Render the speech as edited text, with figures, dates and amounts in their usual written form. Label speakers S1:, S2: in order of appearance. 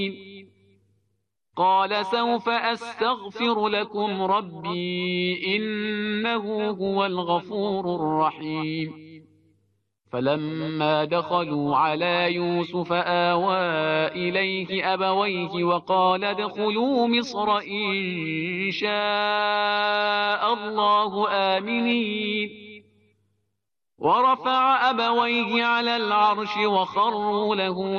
S1: قال سوف أستغفر لكم ربي إنه هو الغفور الرحيم. فلما دخلوا على يوسف آوى إليه أبويه وقال ادخلوا مصر إن شاء الله آمنين. ورفع أبويه على العرش وخروا له